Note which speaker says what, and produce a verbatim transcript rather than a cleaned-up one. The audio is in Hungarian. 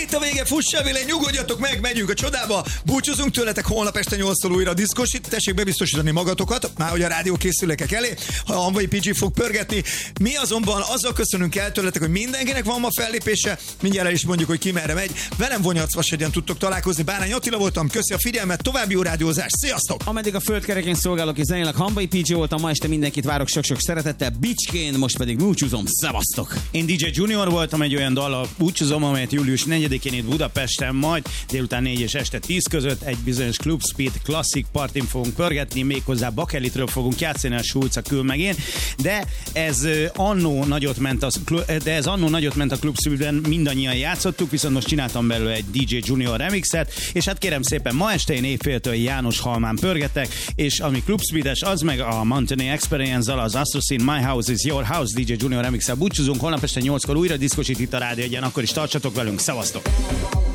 Speaker 1: itt a vége, fussál vele, nyugodjatok meg, megyünk a csodába, búcsúzunk tőletek, holnap este nyolctól újra diszkos, tessék bebiztosítani magatokat, már hogy a rádiókészülékek elé, ha a Hanvai pé gé fog pörgetni. Mi azonban azzal köszönünk el tőletek, hogy mindenkinek van ma fellépése, mindjárt el is mondjuk, hogy ki merre megy. Velem Vonyarcvashegyen tudtok találkozni, Bárány Attila voltam, köszi a figyelmet, további jó rádiózást, sziasztok!
Speaker 2: Ameddig a földkerekén szolgálok és zenélek, Hanvai pé gé voltam, ma este mindenkit várok sok-sok szeretettel, Bicskén, most pedig búcsúzom, szevasztok!
Speaker 3: Én dé dzsé Junior voltam, egy olyan dallal búcsúzom, amelyet július negyedikén itt Budapesten, majd délután négy és este tíz között egy bizonyos Club Speed Classic Partin fogunk pörgetni, méghozzá Bakelitről fogunk játszani, a Schulz, a Kül meg én, de ez annó nagyot ment a, de ez annó nagyot ment a Club Speedben, mindannyian játszottuk, viszont most csináltam belőle egy dé dzsé Junior remixet, és hát kérem szépen, ma este én évféltől János Halmán pörgetek, és ami Club Speedes, az meg a Mountain Experience-zal, az Astrocin My House is Your House dé dzsé Junior remixel búcsúzunk, holnap este nyolckor újra diszkosít itt a rádió egyen, akkor is tartsatok velünk, szevasztok!